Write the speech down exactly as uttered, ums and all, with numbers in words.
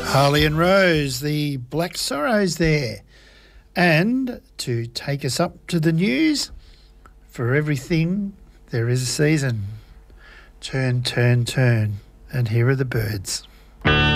Harley and Rose, the Black Sorrows there. And to take us up to the news, for everything there is a season. Turn, turn, turn, and here are the birds.